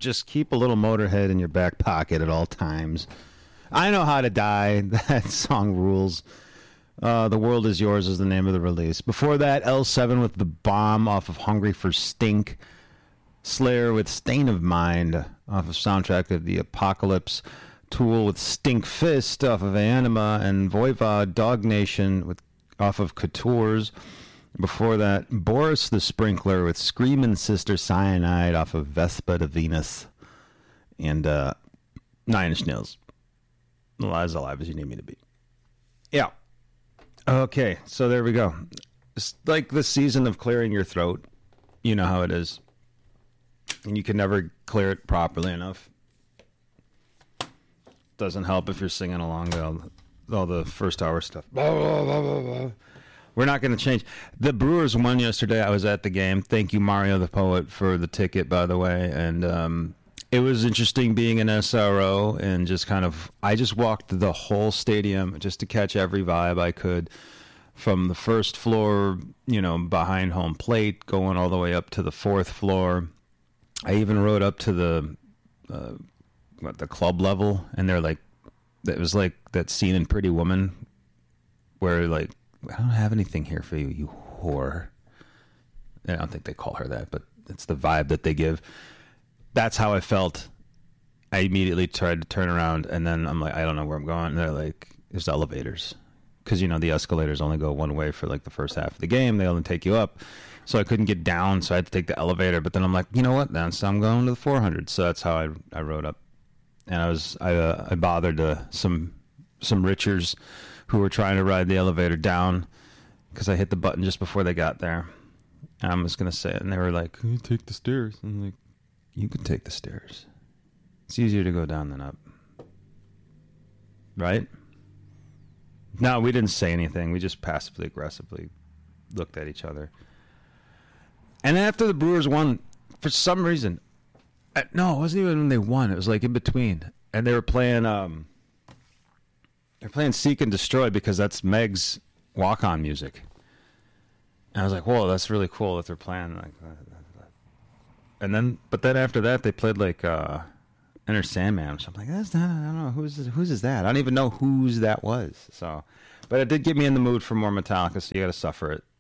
just keep a little Motorhead in your back pocket at all times. I Know How to Die. That song rules. The World Is Yours is the name of the release. Before that, L7 with The Bomb off of Hungry for Stink. Slayer with Stain of Mind off of soundtrack of The Apocalypse. Tool with Stink Fist off of Anima. And Voivod Dog Nation off of Couture's. Before that, Boris the Sprinkler with Screamin' Sister Cyanide off of Vespa to Venus. And Nine Inch Nails. As alive as you need me to be. Yeah. Okay, so there we go. It's like the season of clearing your throat. You know how it is. And you can never clear it properly enough. Doesn't help if you're singing along to all the first hour stuff. Blah, blah, blah, blah, blah. We're not going to change. The Brewers won yesterday. I was at the game. Thank you, Mario the Poet, for the ticket, by the way. And it was interesting being an SRO and just kind of, I just walked the whole stadium just to catch every vibe I could from the first floor, behind home plate, going all the way up to the fourth floor. I even rode up to the club level, and they're like, it was like that scene in Pretty Woman where like, I don't have anything here for you, you whore. I don't think they call her that, but it's the vibe that they give. That's how I felt. I immediately tried to turn around, and then I'm like, I don't know where I'm going. And they're like, there's elevators. Because, the escalators only go one way for, like, the first half of the game. They only take you up. So I couldn't get down, so I had to take the elevator. But then I'm like, you know what? Then so I'm going to the 400. So that's how I rode up. And I bothered some richers who were trying to ride the elevator down because I hit the button just before they got there. And I'm just going to say it. And they were like, can you take the stairs? And I'm like, you can take the stairs. It's easier to go down than up. Right? No, we didn't say anything. We just passively aggressively looked at each other. And after the Brewers won, for some reason, no, it wasn't even when they won. It was like in between. And they were playing Seek and Destroy because that's Meg's walk-on music. And I was like, whoa, that's really cool that they're playing like that. And then, but then after that, they played like Enter Sandman. So I'm like, that's not, I don't know whose is that. I don't even know whose that was. So, but it did get me in the mood for more Metallica. So you got to suffer it.